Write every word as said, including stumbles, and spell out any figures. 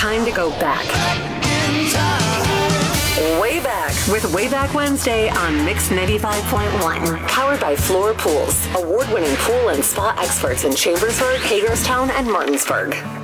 time to go back. Way back with Wayback Wednesday on Mix ninety-five point one. Powered by Floor Pools, award-winning pool and spa experts in Chambersburg, Hagerstown, and Martinsburg.